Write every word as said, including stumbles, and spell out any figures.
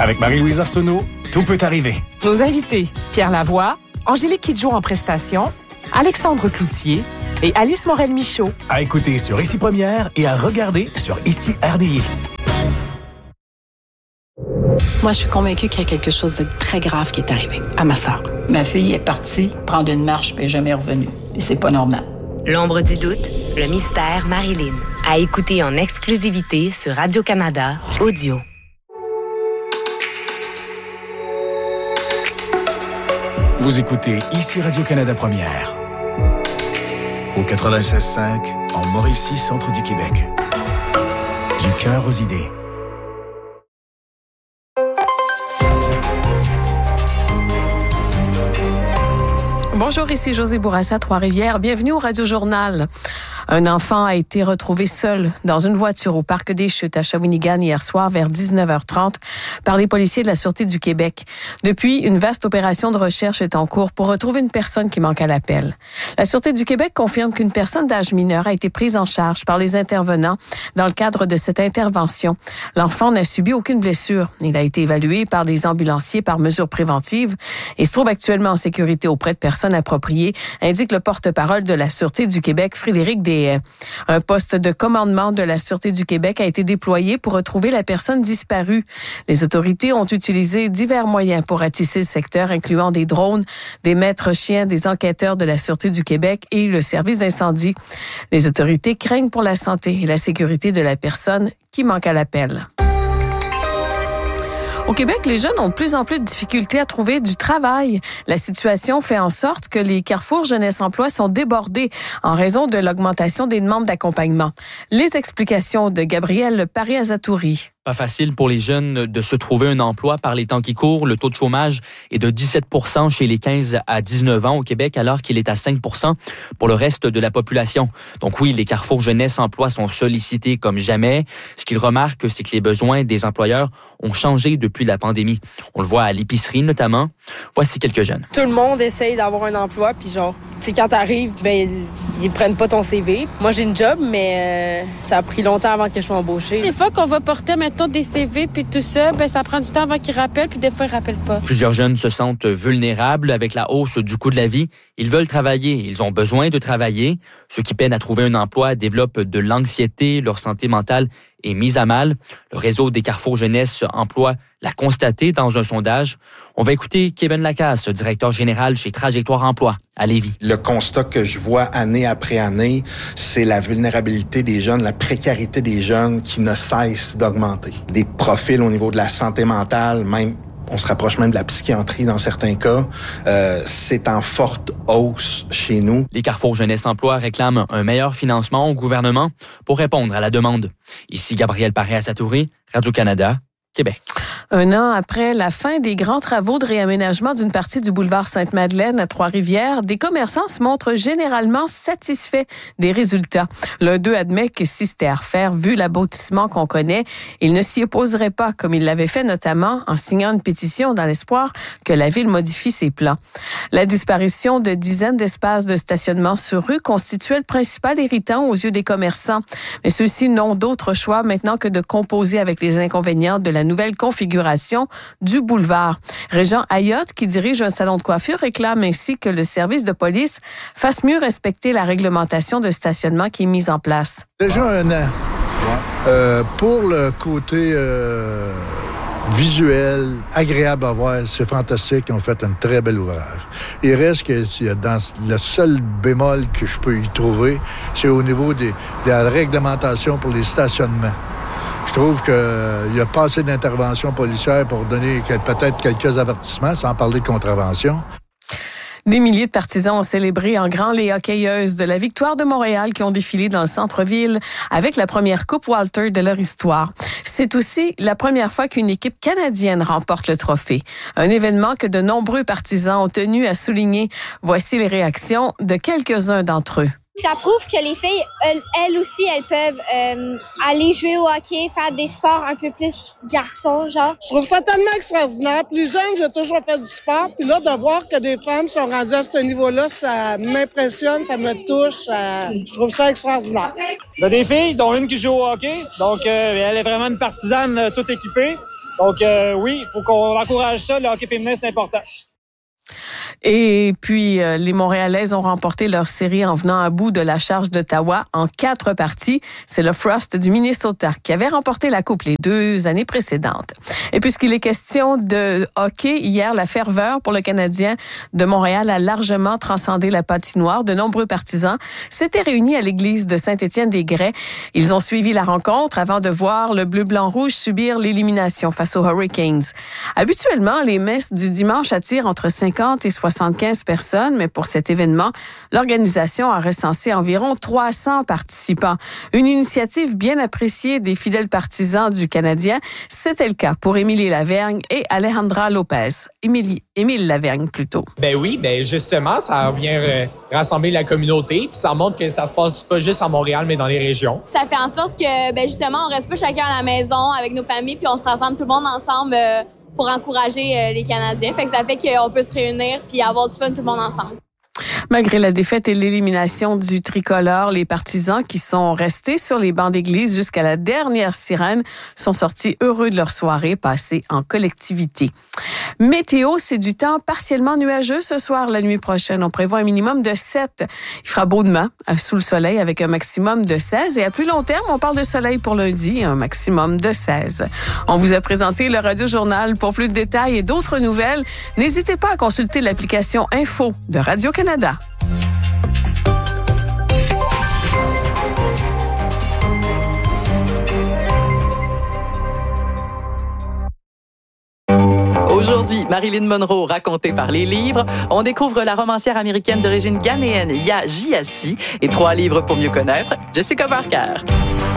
Avec Marie-Louise Arsenault, tout peut arriver. Nos invités, Pierre Lavoie, Angélique Kidjo en prestation, Alexandre Cloutier et Alice Morel-Michaud. À écouter sur Ici Première et à regarder sur Ici R D I. Moi, je suis convaincue qu'il y a quelque chose de très grave qui est arrivé à ma sœur. Ma fille est partie prendre une marche puis n'est jamais revenue. Et c'est pas normal. L'ombre du doute, le mystère Marilyn. À écouter en exclusivité sur Radio-Canada Audio. Vous écoutez Ici Radio-Canada Première. Au quatre-vingt-seize cinq, en Mauricie, centre du Québec. Du cœur aux idées. Bonjour, ici José Bourassa, Trois-Rivières. Bienvenue au Radio-Journal. Un enfant a été retrouvé seul dans une voiture au Parc des Chutes à Shawinigan hier soir vers dix-neuf heures trente par les policiers de la Sûreté du Québec. Depuis, une vaste opération de recherche est en cours pour retrouver une personne qui manque à l'appel. La Sûreté du Québec confirme qu'une personne d'âge mineur a été prise en charge par les intervenants dans le cadre de cette intervention. L'enfant n'a subi aucune blessure. Il a été évalué par les ambulanciers par mesure préventive et se trouve actuellement en sécurité auprès de personnes appropriées, indique le porte-parole de la Sûreté du Québec, Frédéric Des. Un poste de commandement de la Sûreté du Québec a été déployé pour retrouver la personne disparue. Les autorités ont utilisé divers moyens pour ratisser le secteur, incluant des drones, des maîtres chiens, des enquêteurs de la Sûreté du Québec et le service d'incendie. Les autorités craignent pour la santé et la sécurité de la personne qui manque à l'appel. Au Québec, les jeunes ont de plus en plus de difficultés à trouver du travail. La situation fait en sorte que les carrefours Jeunesse Emploi sont débordés en raison de l'augmentation des demandes d'accompagnement. Les explications de Gabriel Pariazatouri. Pas facile pour les jeunes de se trouver un emploi par les temps qui courent. Le taux de chômage est de dix-sept pour cent chez les quinze à dix-neuf ans au Québec, alors qu'il est à cinq pour cent pour le reste de la population. Donc oui, les carrefours Jeunesse Emploi sont sollicités comme jamais. Ce qu'ils remarquent, c'est que les besoins des employeurs ont changé depuis la pandémie. On le voit à l'épicerie notamment. Voici quelques jeunes. Tout le monde essaye d'avoir un emploi, puis genre, tu sais, quand t'arrives, ben, ils prennent pas ton C V. Moi, j'ai une job, mais euh, ça a pris longtemps avant que je sois embauchée. Des fois qu'on va porter, mettons, des C V, puis tout ça, ben, ça prend du temps avant qu'ils rappellent, puis des fois, ils rappellent pas. Plusieurs jeunes se sentent vulnérables avec la hausse du coût de la vie. Ils veulent travailler, ils ont besoin de travailler. Ceux qui peinent à trouver un emploi développent de l'anxiété, leur santé mentale est mise à mal. Le réseau des carrefours Jeunesse Emploi l'a constaté dans un sondage. On va écouter Kevin Lacasse, directeur général chez Trajectoire Emploi à Lévis. Le constat que je vois année après année, c'est la vulnérabilité des jeunes, la précarité des jeunes qui ne cesse d'augmenter. Des profils au niveau de la santé mentale, même on se rapproche même de la psychiatrie dans certains cas. Euh, c'est en forte hausse chez nous. Les carrefours Jeunesse Emploi réclament un meilleur financement au gouvernement pour répondre à la demande. Ici Gabriel Pariazatouri, Radio-Canada, Québec. Un an après la fin des grands travaux de réaménagement d'une partie du boulevard Sainte-Madeleine à Trois-Rivières, des commerçants se montrent généralement satisfaits des résultats. L'un d'eux admet que si c'était à refaire, vu l'aboutissement qu'on connaît, il ne s'y opposerait pas, comme il l'avait fait notamment en signant une pétition dans l'espoir que la ville modifie ses plans. La disparition de dizaines d'espaces de stationnement sur rue constituait le principal irritant aux yeux des commerçants. Mais ceux-ci n'ont d'autre choix maintenant que de composer avec les inconvénients de la nouvelle configuration du boulevard. Régent Ayotte, qui dirige un salon de coiffure, réclame ainsi que le service de police fasse mieux respecter la réglementation de stationnement qui est mise en place. Déjà un an. Euh, pour le côté euh, visuel, agréable à voir, c'est fantastique. Ils ont fait un très bel ouvrage. Il reste que dans le seul bémol que je peux y trouver, c'est au niveau des, de la réglementation pour les stationnements. Je trouve qu'il y a pas assez d'interventions policières pour donner peut-être quelques avertissements, sans parler de contravention. Des milliers de partisans ont célébré en grand les hockeyeuses de la victoire de Montréal qui ont défilé dans le centre-ville avec la première Coupe Walter de leur histoire. C'est aussi la première fois qu'une équipe canadienne remporte le trophée. Un événement que de nombreux partisans ont tenu à souligner. Voici les réactions de quelques-uns d'entre eux. Ça prouve que les filles, elles, elles aussi, elles peuvent euh, aller jouer au hockey, faire des sports un peu plus garçons, genre. Je trouve ça tellement extraordinaire. Plus jeune, j'ai toujours fait du sport. Puis là, de voir que des femmes sont rendues à ce niveau-là, ça m'impressionne, ça me touche. Ça... Je trouve ça extraordinaire. Il y a des filles, dont une qui joue au hockey. Donc, euh, elle est vraiment une partisane euh, toute équipée. Donc euh, oui, il faut qu'on encourage ça. Le hockey féminin, c'est important. Et puis, euh, les Montréalaises ont remporté leur série en venant à bout de la charge d'Ottawa en quatre parties. C'est le Frost du Minnesota qui avait remporté la Coupe les deux années précédentes. Et puisqu'il est question de hockey, hier, la ferveur pour le Canadien de Montréal a largement transcendé la patinoire. De nombreux partisans s'étaient réunis à l'église de Saint-Étienne-des-Grès. Ils ont suivi la rencontre avant de voir le bleu-blanc-rouge subir l'élimination face aux Hurricanes. Habituellement, les messes du dimanche attirent entre cinquante et soixante-quinze personnes, mais pour cet événement, l'organisation a recensé environ trois cents participants. Une initiative bien appréciée des fidèles partisans du Canadien. C'était le cas pour Émilie Lavergne et Alejandra Lopez. Émilie, Émile Lavergne plutôt. Ben oui, ben justement, ça vient euh, rassembler la communauté, puis ça montre que ça se passe pas juste à Montréal, mais dans les régions. Ça fait en sorte que, ben justement, on reste pas chacun à la maison avec nos familles, puis on se rassemble tout le monde ensemble euh, pour encourager euh, les Canadiens. Fait que ça fait qu'on peut se réunir puis avoir du fun tout le monde ensemble. Malgré la défaite et l'élimination du tricolore, les partisans qui sont restés sur les bancs d'église jusqu'à la dernière sirène sont sortis heureux de leur soirée passée en collectivité. Météo, c'est du temps partiellement nuageux ce soir. La nuit prochaine, on prévoit un minimum de sept. Il fera beau demain, sous le soleil, avec un maximum de seize. Et à plus long terme, on parle de soleil pour lundi, un maximum de seize. On vous a présenté le Radio Journal. Pour plus de détails et d'autres nouvelles, n'hésitez pas à consulter l'application Info de Radio-Canada. Aujourd'hui, Marilyn Monroe, racontée par les livres. On découvre la romancière américaine d'origine ghanéenne, Yaa Gyasi, et trois livres pour mieux connaître Jessica Barker.